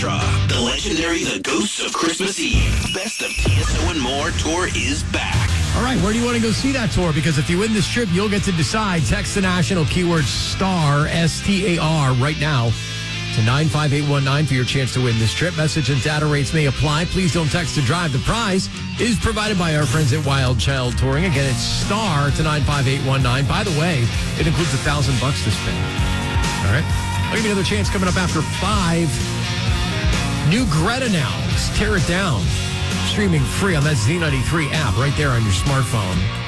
Ultra, the legendary The Ghosts of Christmas Eve, Best of TSO and More tour is back. All right, where do you want to go see that tour? Because if you win this trip, you'll get to decide. Text the national keyword STAR, S-T-A-R, right now to 95819 for your chance to win this trip. Message and data rates may apply. Please don't text to drive. The prize is provided by our friends at Wild Child Touring. Again, it's STAR to 95819. By the way, it includes $1,000 to spend. All right? I'll give you another chance coming up after 5. New Greta now. Let's tear it down. Streaming free on that Z93 app right there on your smartphone.